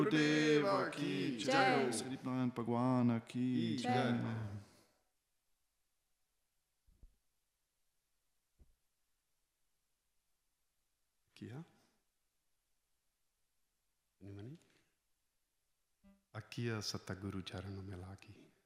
Gurudeva ki jai. Sriplan Bhagwan ki jai. Chi è? Anybody? Akhiya Sataguru Charana Melaki.